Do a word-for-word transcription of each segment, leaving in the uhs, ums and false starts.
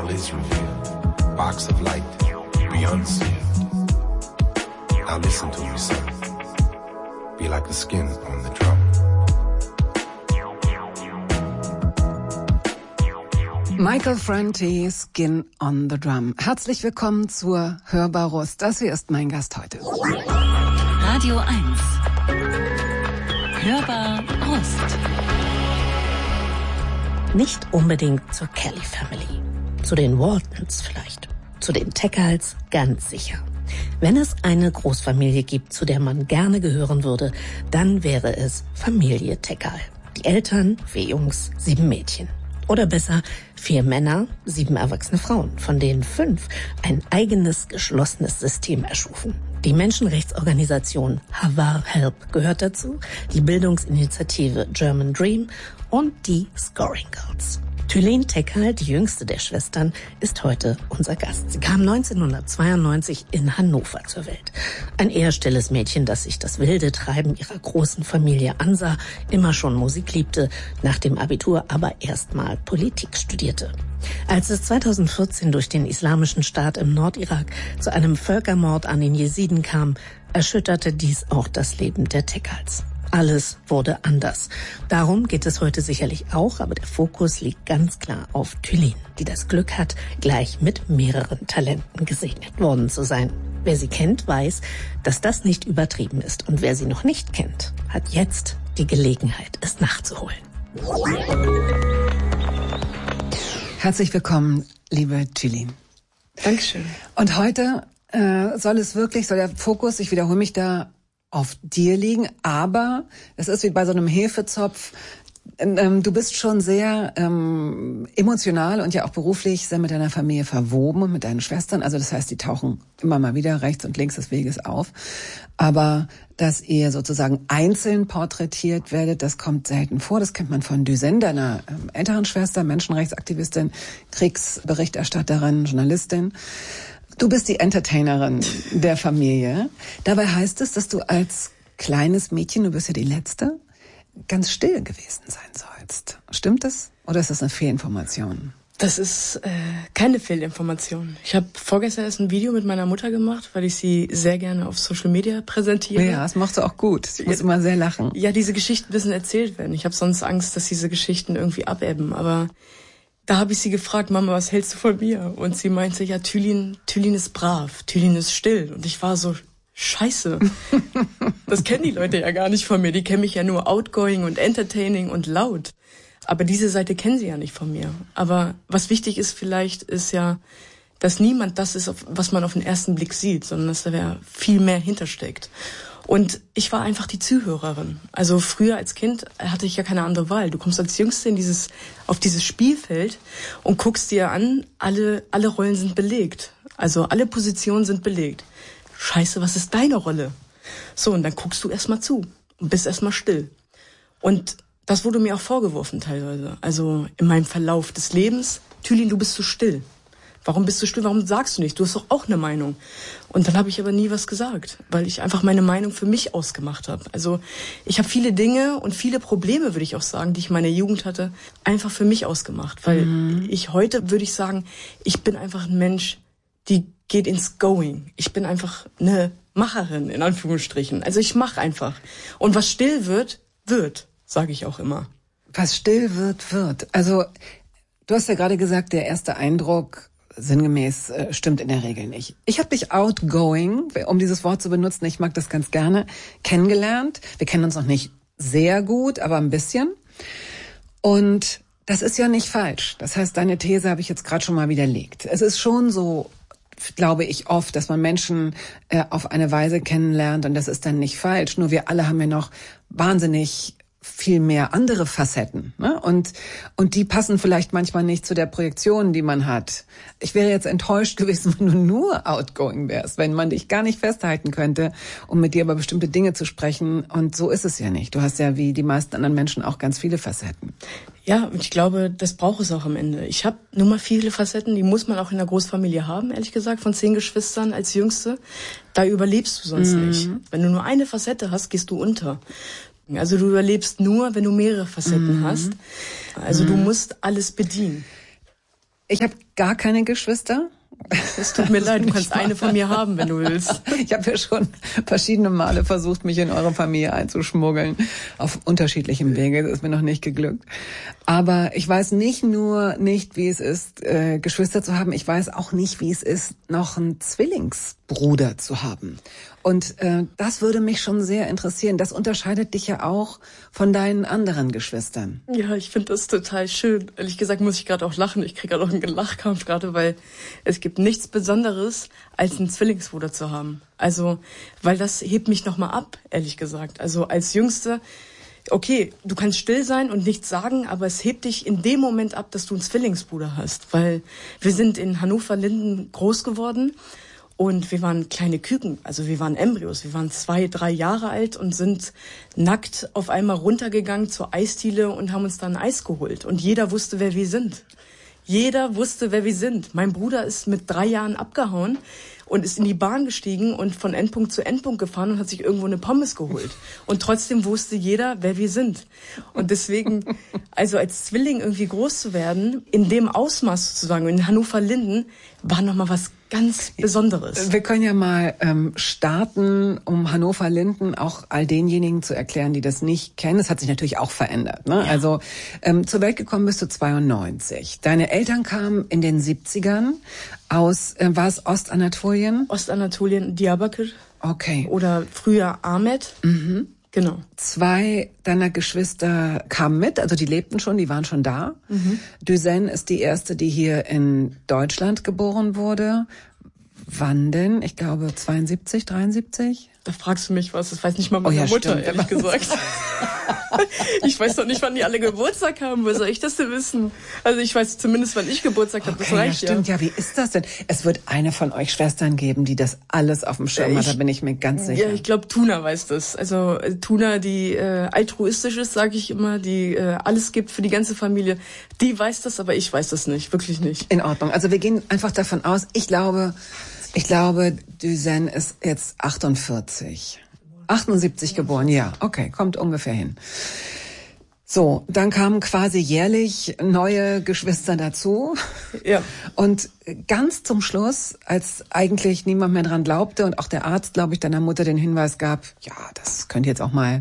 all is revealed. Sparks of light beyond sealed. Now listen to me, son. Be like the skin on the drum. Michael Franti, Skin on the Drum. Herzlich willkommen zur Hörbar Rust. Das hier ist mein Gast heute. Radio eins. Hörbar Rust. Nicht unbedingt zur Kelly Family. Zu den Waltons vielleicht. Zu den Teckals ganz sicher. Wenn es eine Großfamilie gibt, zu der man gerne gehören würde, dann wäre es Familie Teckal. Die Eltern, vier Jungs, sieben Mädchen. Oder besser, vier Männer, sieben erwachsene Frauen, von denen fünf ein eigenes, geschlossenes System erschufen. Die Menschenrechtsorganisation Havar Help gehört dazu, die Bildungsinitiative German Dream und die Scoring Girls. Tülin Teckal, die jüngste der Schwestern, ist heute unser Gast. Sie kam neunzehnhundertzweiundneunzig in Hannover zur Welt. Ein eher stilles Mädchen, das sich das wilde Treiben ihrer großen Familie ansah, immer schon Musik liebte, nach dem Abitur aber erstmal Politik studierte. Als es zweitausendvierzehn durch den Islamischen Staat im Nordirak zu einem Völkermord an den Jesiden kam, erschütterte dies auch das Leben der Teckals. Alles wurde anders. Darum geht es heute sicherlich auch, aber der Fokus liegt ganz klar auf Tülin, die das Glück hat, gleich mit mehreren Talenten gesegnet worden zu sein. Wer sie kennt, weiß, dass das nicht übertrieben ist. Und wer sie noch nicht kennt, hat jetzt die Gelegenheit, es nachzuholen. Herzlich willkommen, liebe Tülin. Dankeschön. Und heute äh, soll es wirklich, soll der Fokus, ich wiederhole mich da, auf dir liegen, aber es ist wie bei so einem Hefezopf. Ähm, du bist schon sehr ähm, emotional und ja auch beruflich sehr mit deiner Familie verwoben und mit deinen Schwestern. Also das heißt, die tauchen immer mal wieder rechts und links des Weges auf. Aber dass ihr sozusagen einzeln porträtiert werdet, das kommt selten vor. Das kennt man von Düsen, deiner ähm, älteren Schwester, Menschenrechtsaktivistin, Kriegsberichterstatterin, Journalistin. Du bist die Entertainerin der Familie. Dabei heißt es, dass du als kleines Mädchen, du bist ja die Letzte, ganz still gewesen sein sollst. Stimmt das? Oder ist das eine Fehlinformation? Das ist äh, keine Fehlinformation. Ich habe vorgestern erst ein Video mit meiner Mutter gemacht, weil ich sie sehr gerne auf Social Media präsentiere. Ja, das machst du auch gut. Ich muss ja, immer sehr lachen. Ja, diese Geschichten müssen erzählt werden. Ich habe sonst Angst, dass diese Geschichten irgendwie abebben, aber da habe ich sie gefragt, Mama, was hältst du von mir? Und sie meinte, ja, Tülin, Tülin ist brav, Tülin ist still. Und ich war so, scheiße. Das kennen die Leute ja gar nicht von mir. Die kennen mich ja nur outgoing und entertaining und laut. Aber diese Seite kennen sie ja nicht von mir. Aber was wichtig ist vielleicht, ist ja, dass niemand das ist, was man auf den ersten Blick sieht, sondern dass da viel mehr hintersteckt. Und ich war einfach die Zuhörerin. Also früher als Kind hatte ich ja keine andere Wahl. Du kommst als Jüngste in dieses, auf dieses Spielfeld und guckst dir an, alle, alle Rollen sind belegt. Also alle Positionen sind belegt. Scheiße, was ist deine Rolle? So, und dann guckst du erstmal zu und bist erstmal still. Und das wurde mir auch vorgeworfen teilweise. Also in meinem Verlauf des Lebens, Tülin, du bist zu still. Warum bist du still? Warum sagst du nicht? Du hast doch auch eine Meinung. Und dann habe ich aber nie was gesagt, weil ich einfach meine Meinung für mich ausgemacht habe. Also ich habe viele Dinge und viele Probleme, würde ich auch sagen, die ich in meiner Jugend hatte, einfach für mich ausgemacht. Weil mhm. ich heute, würde ich sagen, ich bin einfach ein Mensch, die geht ins Going. Ich bin einfach eine Macherin, in Anführungsstrichen. Also ich mache einfach. Und was still wird, wird, sage ich auch immer. Was still wird, wird. Also du hast ja gerade gesagt, der erste Eindruck sinngemäß äh, stimmt in der Regel nicht. Ich habe dich outgoing, um dieses Wort zu benutzen, ich mag das ganz gerne, kennengelernt. Wir kennen uns noch nicht sehr gut, aber ein bisschen. Und das ist ja nicht falsch. Das heißt, deine These habe ich jetzt gerade schon mal widerlegt. Es ist schon so, glaube ich oft, dass man Menschen äh, auf eine Weise kennenlernt und das ist dann nicht falsch. Nur wir alle haben ja noch wahnsinnig viel mehr andere Facetten, ne? Und und die passen vielleicht manchmal nicht zu der Projektion, die man hat. Ich wäre jetzt enttäuscht gewesen, wenn du nur outgoing wärst, wenn man dich gar nicht festhalten könnte, um mit dir über bestimmte Dinge zu sprechen. Und so ist es ja nicht. Du hast ja wie die meisten anderen Menschen auch ganz viele Facetten. Ja, und ich glaube, das braucht es auch am Ende. Ich habe nun mal viele Facetten, die muss man auch in der Großfamilie haben, ehrlich gesagt, von zehn Geschwistern als Jüngste. Da überlebst du sonst mhm. nicht. Wenn du nur eine Facette hast, gehst du unter. Also du überlebst nur, wenn du mehrere Facetten mhm. hast. Also mhm. du musst alles bedienen. Ich habe gar keine Geschwister. Es tut mir leid, du kannst eine von mir haben, wenn du willst. Ich habe ja schon verschiedene Male versucht, mich in eure Familie einzuschmuggeln. Auf unterschiedlichem Wege. Das ist mir noch nicht geglückt. Aber ich weiß nicht nur nicht, wie es ist, äh, Geschwister zu haben. Ich weiß auch nicht, wie es ist, noch einen Zwillingsbruder zu haben. Und äh, das würde mich schon sehr interessieren. Das unterscheidet dich ja auch von deinen anderen Geschwistern. Ja, ich finde das total schön. Ehrlich gesagt muss ich gerade auch lachen. Ich kriege gerade auch einen Lachkampf gerade, weil es gibt nichts Besonderes, als einen Zwillingsbruder zu haben. Also, weil das hebt mich nochmal ab, ehrlich gesagt. Also als Jüngste, okay, du kannst still sein und nichts sagen, aber es hebt dich in dem Moment ab, dass du einen Zwillingsbruder hast. Weil wir sind in Hannover-Linden groß geworden. Und wir waren kleine Küken, also wir waren Embryos. Wir waren zwei, drei Jahre alt und sind nackt auf einmal runtergegangen zur Eisdiele und haben uns dann Eis geholt. Und jeder wusste, wer wir sind. Jeder wusste, wer wir sind. Mein Bruder ist mit drei Jahren abgehauen und ist in die Bahn gestiegen und von Endpunkt zu Endpunkt gefahren und hat sich irgendwo eine Pommes geholt. Und trotzdem wusste jeder, wer wir sind. Und deswegen, also als Zwilling irgendwie groß zu werden, in dem Ausmaß sozusagen, in Hannover-Linden, war nochmal was ganz Besonderes. Wir können ja mal ähm, starten, um Hannover-Linden auch all denjenigen zu erklären, die das nicht kennen. Es hat sich natürlich auch verändert. Ne? Ja. Also ähm, zur Welt gekommen bist du zweiundneunzig. Deine Eltern kamen in den siebzigern aus, äh, war es Ostanatolien? Ostanatolien, Diyarbakir. Okay. Oder früher Ahmed. Mhm. Genau. Zwei deiner Geschwister kamen mit, also die lebten schon, die waren schon da. Mhm. Düsen ist die erste, die hier in Deutschland geboren wurde. Wann denn? Ich glaube zweiundsiebzig, dreiundsiebzig? Da fragst du mich was, das weiß nicht mal meine oh ja, Mutter, stimmt. ehrlich gesagt. Ich weiß doch nicht, wann die alle Geburtstag haben. Wo soll ich das denn wissen? Also ich weiß zumindest, wann ich Geburtstag habe. Okay, das reicht ja. Stimmt, ja. ja, wie ist das denn? Es wird eine von euch Schwestern geben, die das alles auf dem Schirm ich, hat, da bin ich mir ganz sicher. Ja, ich glaube, Tuna weiß das. Also äh, Tuna, die äh, altruistisch ist, sage ich immer, die äh, alles gibt für die ganze Familie, die weiß das, aber ich weiß das nicht, wirklich nicht. In Ordnung. Also wir gehen einfach davon aus, ich glaube, ich glaube, Düsen ist jetzt achtundvierzig. achtundsiebzig geboren, ja. Okay, kommt ungefähr hin. So, dann kamen quasi jährlich neue Geschwister dazu. Ja. Und ganz zum Schluss, als eigentlich niemand mehr dran glaubte und auch der Arzt, glaube ich, deiner Mutter den Hinweis gab, ja, das könnte jetzt auch mal,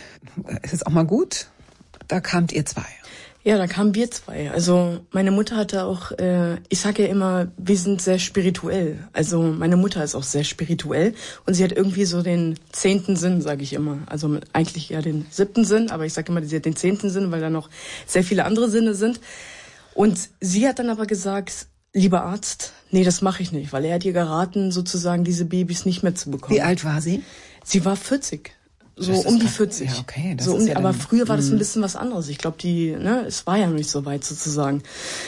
ist jetzt auch mal gut, da kamt ihr zwei. Ja, da kamen wir zwei. Also meine Mutter hatte auch, äh, ich sage ja immer, wir sind sehr spirituell. Also meine Mutter ist auch sehr spirituell und sie hat irgendwie so den zehnten Sinn, sage ich immer. Also eigentlich eher den siebten Sinn, aber ich sage immer, sie hat den zehnten Sinn, weil da noch sehr viele andere Sinne sind. Und sie hat dann aber gesagt, lieber Arzt, nee, das mache ich nicht, weil er hat ihr geraten, sozusagen diese Babys nicht mehr zu bekommen. Wie alt war sie? Sie war vierzig. So um die vierzig. Ja, okay. Das so um, ist ja aber dann, früher war das ein bisschen was anderes. Ich glaube, die, ne, es war ja noch nicht so weit sozusagen.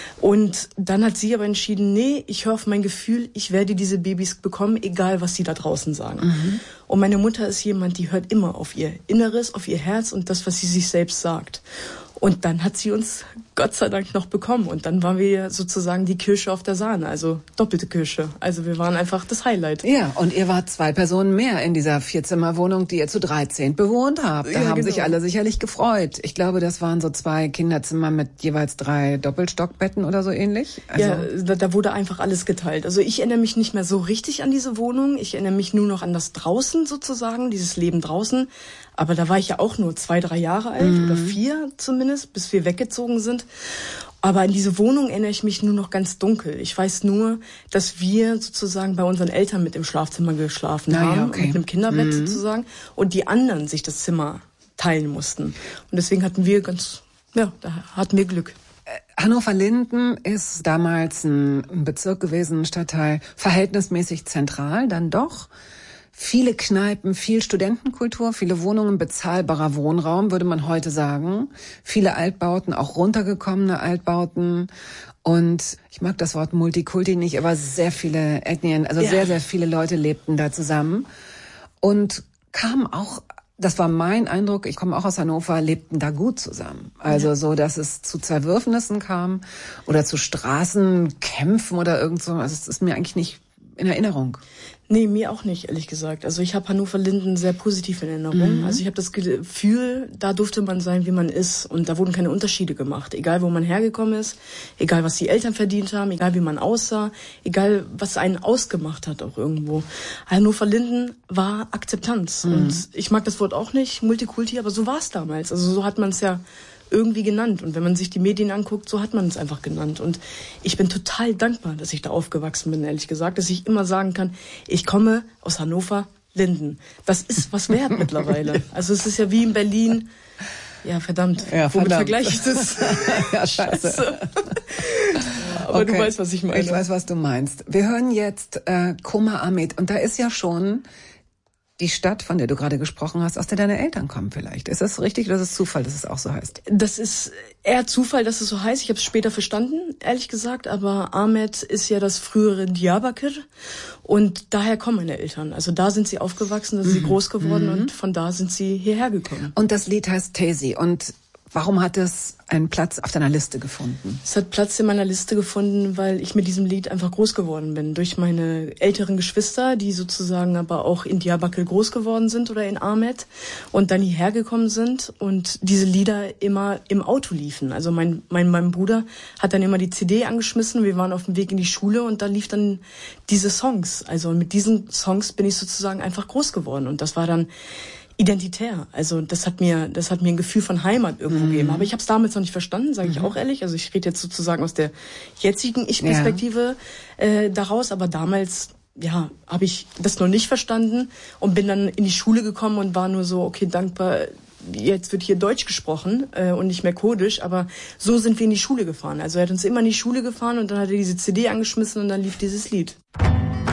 Und dann hat sie aber entschieden, nee, ich höre auf mein Gefühl, ich werde diese Babys bekommen, egal was sie da draußen sagen. Mhm. Und meine Mutter ist jemand, die hört immer auf ihr Inneres, auf ihr Herz und das, was sie sich selbst sagt. Und dann hat sie uns Gott sei Dank noch bekommen. Und dann waren wir sozusagen die Kirsche auf der Sahne, also doppelte Kirsche. Also wir waren einfach das Highlight. Ja, und ihr wart zwei Personen mehr in dieser Vierzimmerwohnung, die ihr zu dreizehn bewohnt habt. Da ja, haben genau. sich alle sicherlich gefreut. Ich glaube, das waren so zwei Kinderzimmer mit jeweils drei Doppelstockbetten oder so ähnlich. Also ja, da, da wurde einfach alles geteilt. Also ich erinnere mich nicht mehr so richtig an diese Wohnung. Ich erinnere mich nur noch an das Draußen sozusagen, dieses Leben draußen. Aber da war ich ja auch nur zwei, drei Jahre alt mhm. oder vier zumindest, bis wir weggezogen sind. Aber an diese Wohnung erinnere ich mich nur noch ganz dunkel. Ich weiß nur, dass wir sozusagen bei unseren Eltern mit im Schlafzimmer geschlafen Na, haben, ja, okay. mit einem Kinderbett mhm. sozusagen, und die anderen sich das Zimmer teilen mussten. Und deswegen hatten wir ganz, ja, da hatten wir Glück. Hannover-Linden ist damals ein Bezirk gewesen, ein Stadtteil, verhältnismäßig zentral, dann doch. Viele Kneipen, viel Studentenkultur, viele Wohnungen, bezahlbarer Wohnraum, würde man heute sagen. Viele Altbauten, auch runtergekommene Altbauten. Und ich mag das Wort Multikulti nicht, aber sehr viele Ethnien, also ja. sehr, sehr viele Leute lebten da zusammen. Und kamen auch, das war mein Eindruck, ich komme auch aus Hannover, lebten da gut zusammen. Also ja. so, dass es zu Zerwürfnissen kam oder zu Straßenkämpfen oder irgend so. Also es ist mir eigentlich nicht in Erinnerung? Nee, mir auch nicht, ehrlich gesagt. Also ich habe Hannover-Linden sehr positiv in Erinnerung. Mhm. Also ich habe das Gefühl, da durfte man sein, wie man ist. Und da wurden keine Unterschiede gemacht. Egal, wo man hergekommen ist, egal, was die Eltern verdient haben, egal, wie man aussah, egal, was einen ausgemacht hat auch irgendwo. Hannover-Linden war Akzeptanz. Mhm. Und ich mag das Wort auch nicht, Multikulti, aber so war es damals. Also so hat man es ja irgendwie genannt. Und wenn man sich die Medien anguckt, so hat man es einfach genannt. Und ich bin total dankbar, dass ich da aufgewachsen bin, ehrlich gesagt, dass ich immer sagen kann, ich komme aus Hannover-Linden. Das ist was wert mittlerweile. Also es ist ja wie in Berlin. Ja, verdammt. Ja, Womit verdammt. vergleiche ich das? Ja, scheiße. Aber okay. Du weißt, was ich meine. Ich weiß, was du meinst. Wir hören jetzt äh, Koma Ahmed. Und da ist ja schon die Stadt, von der du gerade gesprochen hast, aus der deine Eltern kommen vielleicht. Ist das richtig oder ist es Zufall, dass es auch so heißt? Das ist eher Zufall, dass es so heißt. Ich habe es später verstanden, ehrlich gesagt. Aber Ahmed ist ja das frühere Diyarbakır. Und daher kommen meine Eltern. Also da sind sie aufgewachsen, da sind sie groß geworden mhm. und von da sind sie hierher gekommen. Und das Lied heißt Teysi. Und warum hat es einen Platz auf deiner Liste gefunden? Es hat Platz in meiner Liste gefunden, weil ich mit diesem Lied einfach groß geworden bin. Durch meine älteren Geschwister, die sozusagen aber auch in Diyarbakır groß geworden sind oder in Ahmed und dann hierher gekommen sind und diese Lieder immer im Auto liefen. Also mein, mein, mein Bruder hat dann immer die C D angeschmissen, wir waren auf dem Weg in die Schule und da lief dann diese Songs. Also mit diesen Songs bin ich sozusagen einfach groß geworden und das war dann identitär. Also das hat mir das hat mir ein Gefühl von Heimat irgendwo mhm. gegeben. Aber ich habe es damals noch nicht verstanden, sage ich mhm. auch ehrlich. Also ich rede jetzt sozusagen aus der jetzigen Ich-Perspektive ja. äh, daraus. Aber damals ja habe ich das noch nicht verstanden und bin dann in die Schule gekommen und war nur so, okay, dankbar, jetzt wird hier Deutsch gesprochen äh, und nicht mehr Kurdisch. Aber so sind wir in die Schule gefahren. Also er hat uns immer in die Schule gefahren und dann hat er diese C D angeschmissen und dann lief dieses Lied.